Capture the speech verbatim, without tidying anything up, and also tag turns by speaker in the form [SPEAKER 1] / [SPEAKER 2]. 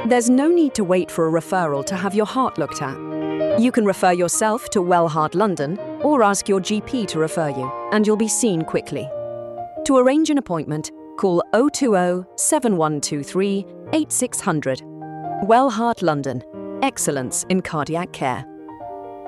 [SPEAKER 1] There's no need to wait for a referral to have your heart looked at. You can refer yourself to Well Heart London or ask your G P to refer you, and you'll be seen quickly. To arrange an appointment, call oh two oh, seven one two three, eight six zero zero. Well Heart London. Excellence in cardiac care.